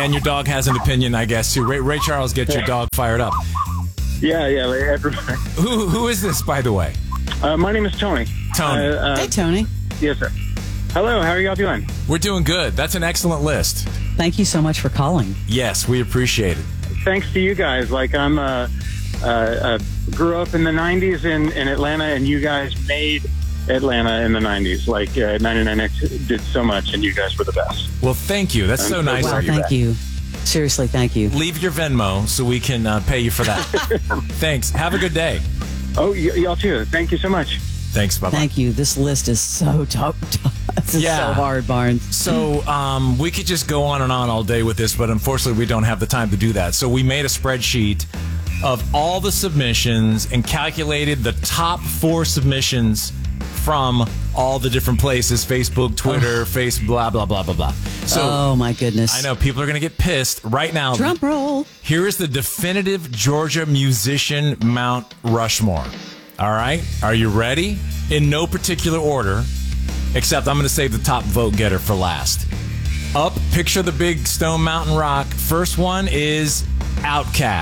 And your dog has an opinion, I guess, too. Ray Charles, get your dog fired up. Yeah, everybody. Who is this, by the way? My name is Tony. Tony. Hey, Tony. Yes, sir. Hello, how are y'all doing? We're doing good. That's an excellent list. Thank you so much for calling. Yes, we appreciate it. Thanks to you guys. Like, I'm grew up in the 90s in Atlanta, and you guys made Atlanta in the 90s. Like, 99X did so much, and you guys were the best. Well, thank you. That's so nice Well, of you. thank you. Seriously, thank you. Leave your Venmo so we can pay you for that. Thanks. Have a good day. Oh, y'all too. Thank you so much. Thanks. Bye-bye. Thank you. This list is so tough. This is so hard, Barnes. So we could just go on and on all day with this, but unfortunately we don't have the time to do that. So we made a spreadsheet of all the submissions and calculated the top 4 submissions from all the different places: Facebook, Twitter, blah, blah, blah, blah, blah. So, oh, my goodness. I know people are going to get pissed right now. Drum roll. Here is the definitive Georgia musician Mount Rushmore. All right? Are you ready? In no particular order, except I'm going to save the top vote getter for last. Up, picture the big Stone Mountain Rock. First one is Outkast.